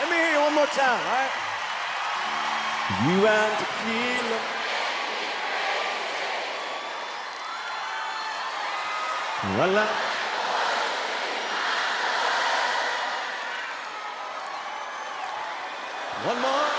Let me hear you one more time, all right? You and tequila. Voila. One more.